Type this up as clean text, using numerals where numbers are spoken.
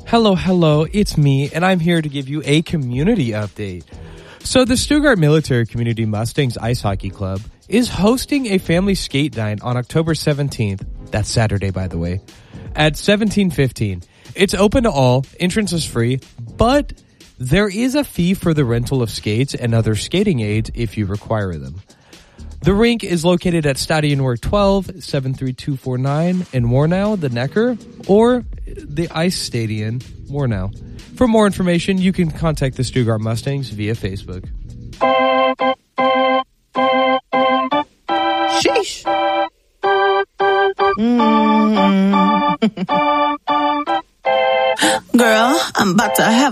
Hello, it's me, and I'm here to give you a community update. So the Stuttgart Military Community Mustangs Ice Hockey Club is hosting a family skate night on October 17th. That's Saturday, by the way, at 17:15. It's open to all, entrance is free, but there is a fee for the rental of skates and other skating aids if you require them. The rink is located at Stadionwerk 12, 73249 in Warnow, the Neckar, or the Ice Stadion, Warnow. For more information, you can contact the Stuttgart Mustangs via Facebook. Sheesh. Girl, I'm about to have